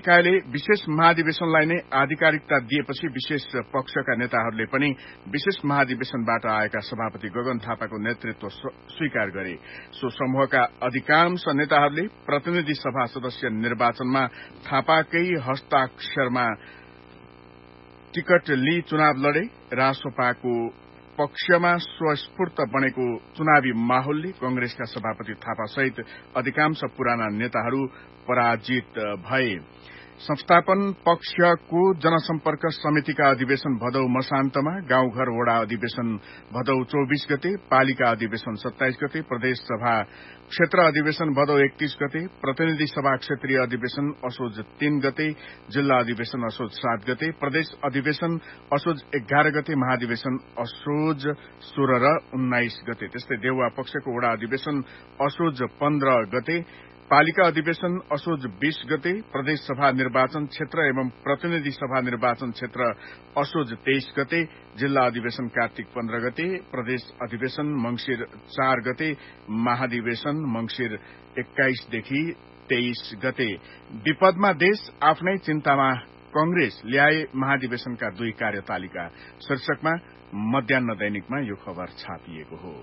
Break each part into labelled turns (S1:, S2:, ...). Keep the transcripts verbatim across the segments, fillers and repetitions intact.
S1: निकायले विशेष महाधिवेशनलाई नै आधिकारिकता दिएपछि विशेष पक्षका नेताहरूले पनि विशेष महाधिवेशनबाट आएका सभापति गगन थापाको नेतृत्व स्वीकार गरे। सो समूहका अधिकांश नेताहरूले प्रतिनिधि सभा सदस्य निर्वाचनमा थापाकै हस्ताक्षरमा टिकट लिई चुनाव लडे। रासोपाको पक्षमा स्वस्फूर्त बनेको चुनावी माहौलले कंग्रेसका सभापति थापा सहित अधिकांश पुराना नेताहरू पराजित भए। संस्थापन पक्षको जनसम्पर्क समितिका अधिवेशन भदौ मसान्तमा, गाउँघर वडा अधिवेशन भदौ चौबीस गते, पालिका अधिवेशन सत्ताइस गते, प्रदेश सभा क्षेत्र अधिवेशन भदौ एकतीस गते, प्रतिनिधि सभा क्षेत्रीय अधिवेशन असोज तीन गते, जिल्ला अधिवेशन असोज सात गते, प्रदेश अधिवेशन असोज एघार गते, महाधिवेशन असोज सोह्र र उन्नाइस गते। त्यस्तै देउवा पक्षको वडा अधिवेशन असोज पन्ध्र गते, पालिका अधिवेशन असोज बीस गते, प्रदेश सभा निर्वाचन क्षेत्र एवं प्रतिनिधि सभा निर्वाचन क्षेत्र असोज तेइस गते, जिल्ला अधिवेशन कार्तिक पन्ध्र गते, प्रदेश अधिवेशन मंगिर चार गते, महाधिवेशन मंगिर एक्काइसदेखि तेइस गते। विपदमा देश आफ्नै चिन्तामा कंग्रेस ल्याए महाधिवेशनका दुई कार्यतालिका शीर्षकमा मध्याह्न दैनिकमा यो खबर छापिएको हो।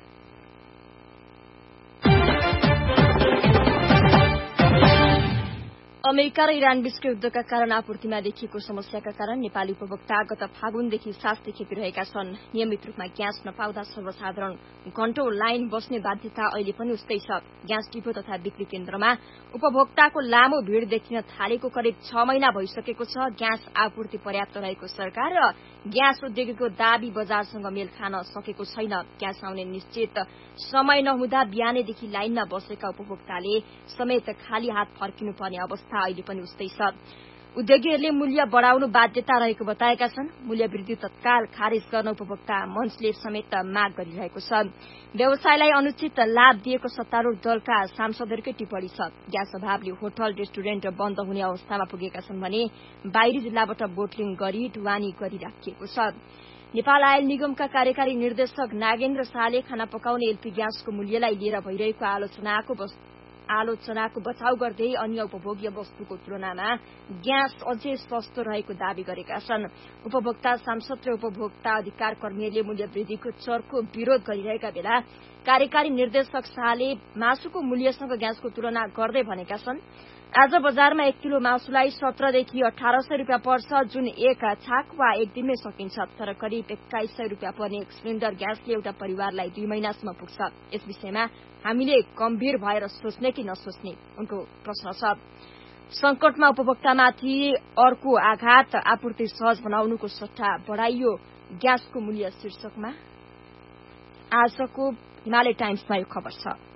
S2: अमेरिका र इरान बीचको युद्धका कारण आपूर्तिमा देखिएको समस्याका कारण नेपाली उपभोक्ता गत फागुनदेखि सास्ती खेपिरहेका छन्। नियमित रूपमा ग्यास नपाउँदा सर्वसाधारण घण्टौं लाइन बस्ने बाध्यता अहिले पनि उस्तै छ। ग्यास डिपो तथा बिक्री केन्द्रमा उपभोक्ताको लामो भीड़ देखिन थालेको करिब छ महिना भइसकेको छ। ग्यास आपूर्ति पर्याप्त रहेको सरकार र ग्यास उद्योगको दाबी बजारसँग मेल खान सकेको छैन। ग्यास आउने निश्चित समय नहुँदा बिहानैदेखि लाइनमा बसेका उपभोक्ताले समेत खाली हात फर्किनु पर्ने अवस्था अहिले पनि उस्तै छ। उद्योगीहरूले मूल्य बढ़ाउनु बाध्यता रहेको बताएका छन्। मूल्य वृद्धि तत्काल खारेज गर्न उपभोक्ता मञ्चले समेत माग गरिरहेको छ। व्यवसायलाई अनुचित लाभ दिएको सत्तारूढ़ दलका सांसदहरूकै टिप्पणी छ। ग्यास अभावले होटल रेस्टुरेन्ट बन्द हुने अवस्थामा पुगेका छन् भने बाहिरी जिल्लाबाट बोटलिङ गरी ढुवानी गरिराखिएको छ। नेपाल आयल निगमका कार्यकारी निर्देशक नागेन्द्र शाहले खाना पकाउने एलपी ग्यासको मूल्यलाई लिएर भइरहेको आलोचनाको आलोचनाको बचाउ गर्दै अन्य उपभोग्य वस्तुको तुलनामा ग्यास अझै सस्तो रहेको दावी गरेका छन्। उपभोक्ता सांसद र उपभोक्ता अधिकार कर्मीहरूले मूल्य वृद्धिको चर्को विरोध गरिरहेका बेला कार्यकारी निर्देशक शाहले मासुको मूल्यसँग ग्यासको तुलना गर्दै भनेका छन्, आज बजारमा एक किलो मासुलाई सत्रदेखि अठार सय रूपियाँ पर्छ, जुन एक छाक वा एक दिनमै सकिन्छ। तर करिब एक्काइस सय रूपियाँ पर्ने एक सिलिण्डर ग्यासले एउटा परिवारलाई दुई महिनासम्म पुग्छ। यस विषयमा हामीले गम्भीर भएर सोच्ने कि नसोच्ने उनको प्रश्न छ। संकटमा उपभोक्तामाथि अर्को आघात, आपूर्ति सहज बनाउनुको सट्टा बढ़ाइयो ग्यासको मूल्य शीर्षकमा आजको हिमालय टाइम्समा यो खबर छ।